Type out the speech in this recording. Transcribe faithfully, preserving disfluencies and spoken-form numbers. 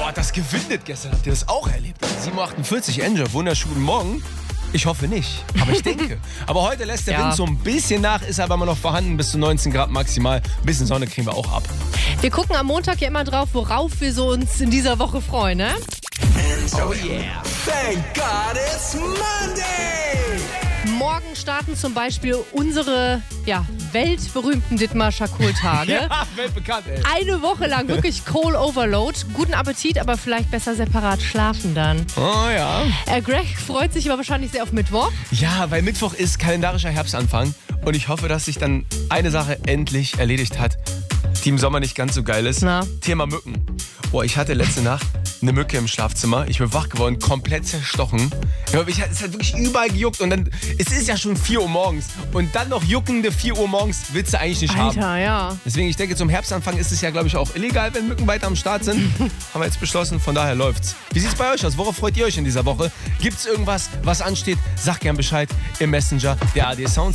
Boah, das gewindet gestern. Habt ihr das auch erlebt? sieben Uhr achtundvierzig, Angel, wunderschönen Morgen. Ich hoffe nicht, aber ich denke. Aber heute lässt der Ja. Wind so ein bisschen nach, ist aber immer noch vorhanden, bis zu neunzehn Grad maximal. Ein bisschen Sonne kriegen wir auch ab. Wir gucken am Montag ja immer drauf, worauf wir so uns in dieser Woche freuen, ne? Oh yeah. Thank God it's Monday! Morgen starten zum Beispiel unsere ja, weltberühmten Dittmarscher Kohltage. Ja, weltbekannt, ey. Eine Woche lang wirklich Coal Overload. Guten Appetit, aber vielleicht besser separat schlafen dann. Oh ja. Äh, Greg freut sich aber wahrscheinlich sehr auf Mittwoch. Ja, weil Mittwoch ist kalendarischer Herbstanfang und ich hoffe, dass sich dann eine Sache endlich erledigt hat, die im Sommer nicht ganz so geil ist. Na? Thema Mücken. Boah, ich hatte letzte Nacht eine Mücke im Schlafzimmer. Ich bin wach geworden, komplett zerstochen. Ja, ich, es hat wirklich überall gejuckt und dann, es ist ja schon vier Uhr morgens und dann noch juckende vier Uhr morgens willst du eigentlich nicht haben. Alter, ja. Deswegen, ich denke, zum Herbstanfang ist es ja, glaube ich, auch illegal, wenn Mücken weiter am Start sind. Haben wir jetzt beschlossen, von daher läuft's. Wie sieht's bei euch aus? Worauf freut ihr euch in dieser Woche? Gibt's irgendwas, was ansteht? Sagt gern Bescheid im Messenger der A R D Sounds.